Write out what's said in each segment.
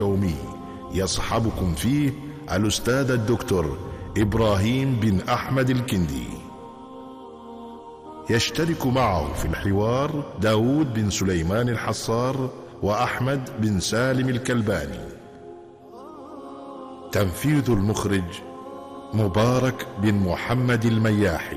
يومي يصحبكم فيه الأستاذ الدكتور إبراهيم بن أحمد الكندي. يشترك معه في الحوار داود بن سليمان الحصار وأحمد بن سالم الكلباني. تنفيذ المخرج مبارك بن محمد المياحي.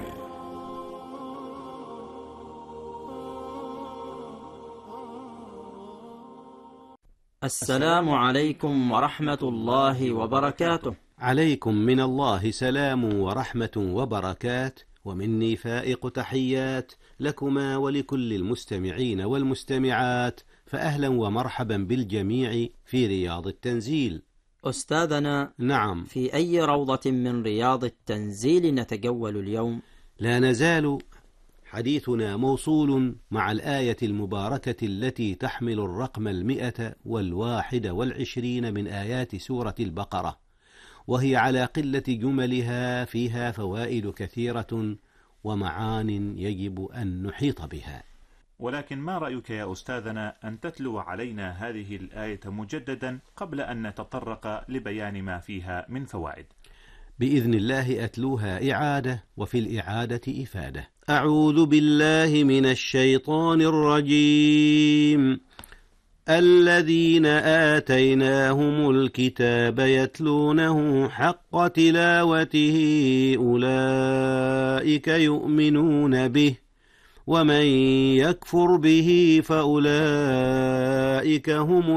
السلام عليكم ورحمة الله وبركاته. عليكم من الله سلام ورحمة وبركات، ومني فائق تحيات لكما ولكل المستمعين والمستمعات، فأهلا ومرحبا بالجميع في رياض التنزيل. أستاذنا، نعم، في أي روضة من رياض التنزيل نتجول اليوم؟ لا نزال حديثنا موصول مع الآية المباركة التي تحمل الرقم 121 من آيات سورة البقرة، وهي على قلة جملها فيها فوائد كثيرة ومعان يجب أن نحيط بها. ولكن ما رأيك يا أستاذنا أن تتلو علينا هذه الآية مجددا قبل أن نتطرق لبيان ما فيها من فوائد؟ بإذن الله أتلوها إعادة، وفي الإعادة إفادة. أعوذ بالله من الشيطان الرجيم. الذين آتيناهم الكتاب يتلونه حق تلاوته أولئك يؤمنون به، ومن يكفر به فأولئك هم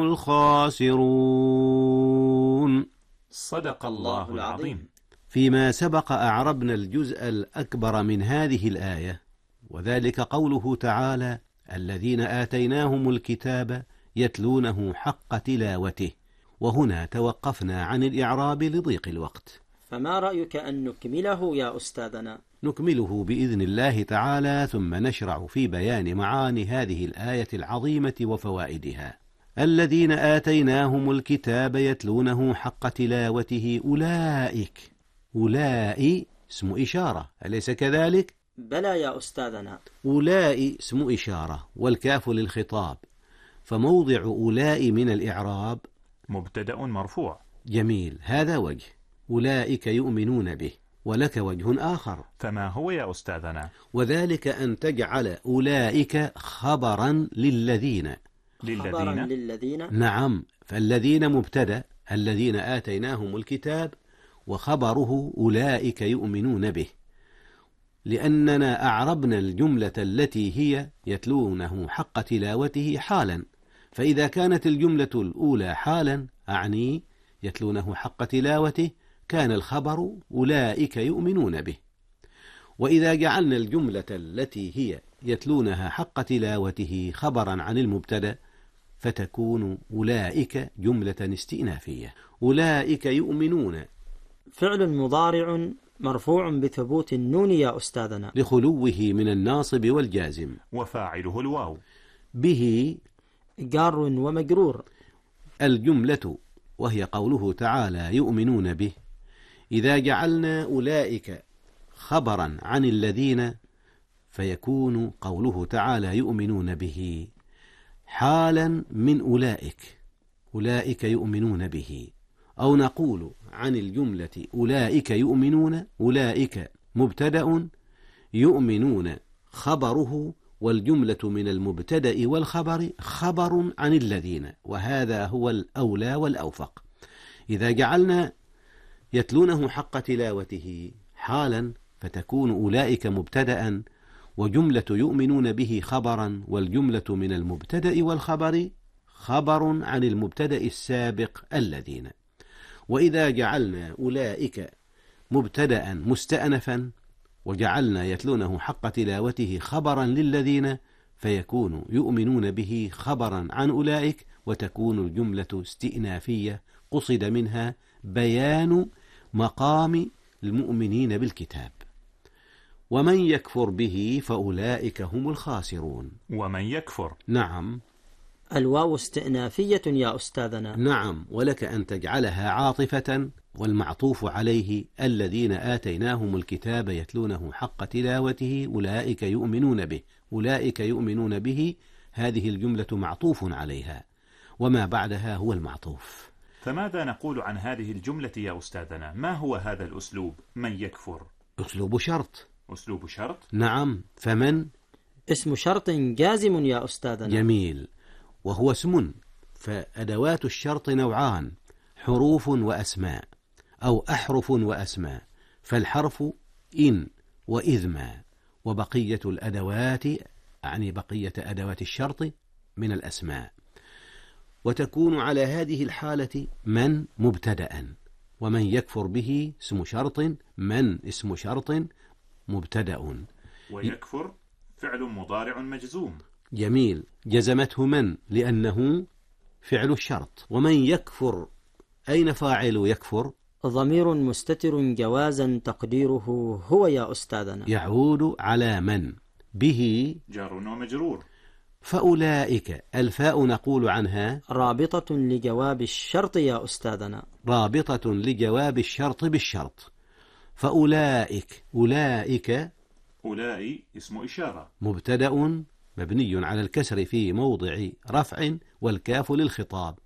الخاسرون. صدق الله العظيم. فيما سبق أعربنا الجزء الأكبر من هذه الآية، وذلك قوله تعالى: الذين آتيناهم الكتاب يتلونه حق تلاوته، وهنا توقفنا عن الإعراب لضيق الوقت. فما رأيك أن نكمله يا أستاذنا؟ نكمله بإذن الله تعالى، ثم نشرع في بيان معاني هذه الآية العظيمة وفوائدها. الذين آتيناهم الكتاب يتلونه حق تلاوته أولئك. أولئك اسم إشارة، أليس كذلك؟ بلى يا أستاذنا. أولئك اسم إشارة والكاف للخطاب، فموضع أولئك من الإعراب مبتدأ مرفوع. جميل، هذا وجه. أولئك يؤمنون به. ولك وجه آخر. فما هو يا أستاذنا؟ وذلك أن تجعل أولئك خبرا للذين. خبرا للذين؟ نعم، فالذين مبتدأ، الذين آتيناهم الكتاب، وخبره أولئك يؤمنون به، لأننا أعربنا الجملة التي هي يتلونه حق تلاوته حالا، فإذا كانت الجملة الأولى حالا أعني يتلونه حق تلاوته، كان الخبر أولئك يؤمنون به. وإذا جعلنا الجملة التي هي يتلونها حق تلاوته خبرا عن المبتدأ، فتكون أولئك جملة استئنافية. أولئك يؤمنون فعل مضارع مرفوع بثبوت النون يا أستاذنا، لخلوه من الناصب والجازم، وفاعله الواو. به جار ومجرور. الجملة وهي قوله تعالى يؤمنون به، إذا جعلنا أولئك خبرا عن الذين، فيكون قوله تعالى يؤمنون به حالا من أولئك. أولئك يؤمنون به. أو نقول عن الجملة أولئك يؤمنون، أولئك مبتدأ، يؤمنون خبره، والجملة من المبتدأ والخبر خبر عن الذين، وهذا هو الأولى والأوفق. إذا جعلنا يتلونه حق تلاوته حالا، فتكون أولئك مبتدأ، وجملة يؤمنون به خبرا، والجملة من المبتدأ والخبر خبر عن المبتدأ السابق الذين. وإذا جعلنا أولئك مبتدأ مستأنفا، وجعلنا يتلونه حق تلاوته خبرا للذين، فيكون يؤمنون به خبرا عن أولئك، وتكون الجملة استئنافية قصد منها بيان مقام المؤمنين بالكتاب. ومن يكفر به فأولئك هم الخاسرون. ومن يكفر، نعم، الواو استئنافية يا أستاذنا. نعم، ولك أن تجعلها عاطفة، والمعطوف عليه الذين آتيناهم الكتاب يتلونه حق تلاوته أولئك يؤمنون به. أولئك يؤمنون به، هذه الجملة معطوف عليها، وما بعدها هو المعطوف. فماذا نقول عن هذه الجملة يا أستاذنا؟ ما هو هذا الأسلوب من يكفر؟ أسلوب شرط. أسلوب شرط؟ نعم. فمن اسم شرط جازم يا أستاذنا. جميل. وهو اسم، فأدوات الشرط نوعان: حروف وأسماء، أو أحرف وأسماء. فالحرف إن وإذ ما، وبقية الأدوات يعني بقية أدوات الشرط من الأسماء. وتكون على هذه الحالة من مبتدأ، ومن يكفر به اسم شرط، من اسم شرط مبتدأ. ويكفر فعل مضارع مجزوم. جميل. جزمته من لأنه فعل الشرط. ومن يكفر، أين فاعل يكفر؟ ضمير مستتر جوازا تقديره هو يا أستاذنا. يعود على من، به جار ومجرور. فأولئك، الفاء نقول عنها رابطة لجواب الشرط يا أستاذنا. رابطة لجواب الشرط بالشرط. فأولئك، أولئك أولئك اسم إشارة، مبتدأ مبني على الكسر في موضع رفع، والكاف للخطاب.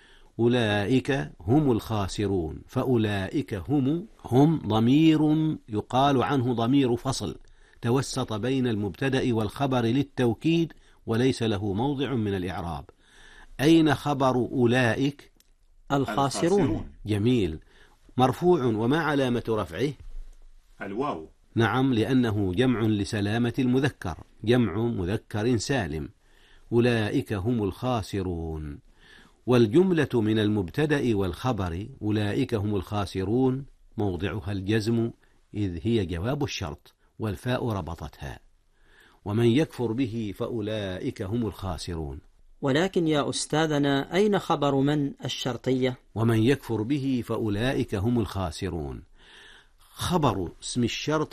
أولئك هم الخاسرون. فأولئك هم ضمير يقال عنه ضمير فصل، توسط بين المبتدأ والخبر للتوكيد، وليس له موضع من الإعراب. أين خبر أولئك؟ الخاسرون. جميل. مرفوع. وما علامة رفعه؟ الواو. نعم، لأنه جمع لسلامة المذكر، جمع مذكر سالم. أولئك هم الخاسرون. والجملة من المبتدأ والخبر أولئك هم الخاسرون موضعها الجزم، إذ هي جواب الشرط، والفاء ربطتها. ومن يكفر به فأولئك هم الخاسرون. ولكن يا أستاذنا أين خبر من الشرطية؟ ومن يكفر به فأولئك هم الخاسرون. خبر اسم الشرط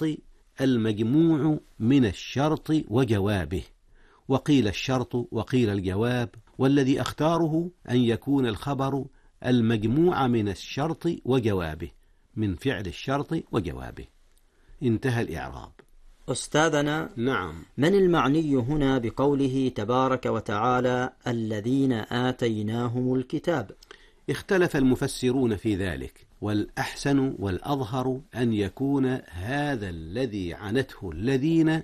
المجموع من الشرط وجوابه، وقيل الشرط وقيل الجواب، والذي أختاره أن يكون الخبر المجموع من الشرط وجوابه، من فعل الشرط وجوابه. انتهى الإعراب. أستاذنا، نعم. من المعني هنا بقوله تبارك وتعالى الذين آتيناهم الكتاب؟ اختلف المفسرون في ذلك، والأحسن والأظهر أن يكون هذا الذي عنته الذين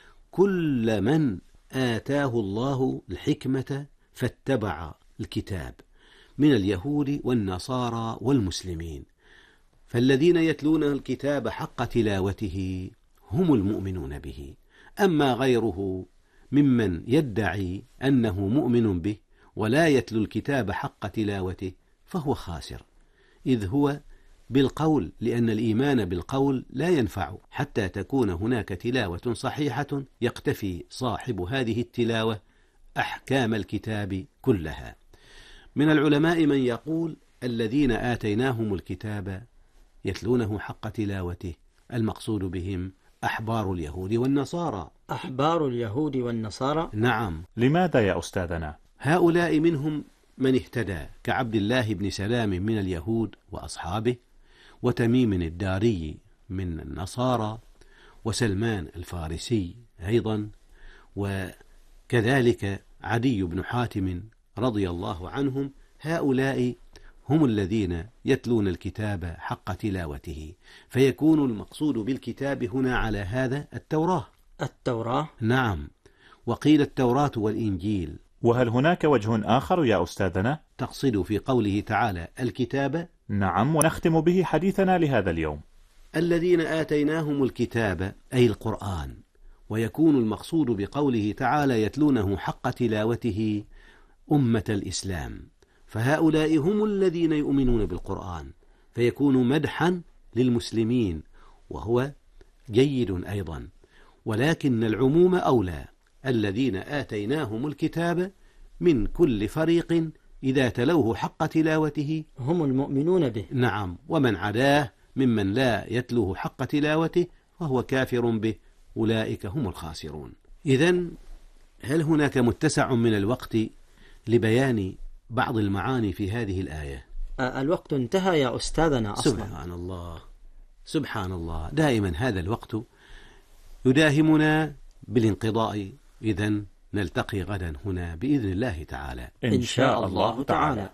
كل من آتاه الله الحكمة فاتبع الكتاب من اليهود والنصارى والمسلمين. فالذين يتلون الكتاب حق تلاوته هم المؤمنون به. أما غيره ممن يدعي أنه مؤمن به ولا يتلو الكتاب حق تلاوته فهو خاسر، إذ هو بالقول، لأن الإيمان بالقول لا ينفع حتى تكون هناك تلاوة صحيحة يقتفي صاحب هذه التلاوة أحكام الكتاب كلها. من العلماء من يقول الذين آتيناهم الكتاب يتلونه حق تلاوته، المقصود بهم أحبار اليهود والنصارى. أحبار اليهود والنصارى؟ نعم. لماذا يا أستاذنا؟ هؤلاء منهم من اهتدى كعبد الله بن سلام من اليهود وأصحابه، وتميم الداري من النصارى، وسلمان الفارسي أيضا، وكذلك عدي بن حاتم رضي الله عنهم. هؤلاء هم الذين يتلون الكتاب حق تلاوته، فيكون المقصود بالكتاب هنا على هذا التوراة. نعم. وقيل التوراة والإنجيل. وهل هناك وجه آخر يا أستاذنا؟ تقصد في قوله تعالى الكتاب؟ نعم، ونختم به حديثنا لهذا اليوم. الذين آتيناهم الكتاب أي القرآن. ويكون المقصود بقوله تعالى يتلونه حق تلاوته أمة الإسلام، فهؤلاء هم الذين يؤمنون بالقرآن، فيكون مدحا للمسلمين، وهو جيد أيضا، ولكن العموم أولى. الذين آتيناهم الكتاب من كل فريق إذا تلوه حق تلاوته هم المؤمنون به. نعم. ومن عداه ممن لا يتلوه حق تلاوته فهو كافر به، أولئك هم الخاسرون. إذن هل هناك متسع من الوقت لبيان بعض المعاني في هذه الآية؟ الوقت انتهى يا أستاذنا أصلا. سبحان الله، سبحان الله، دائما هذا الوقت يداهمنا بالانقضاء. إذن نلتقي غدا هنا بإذن الله تعالى إن شاء الله تعالى.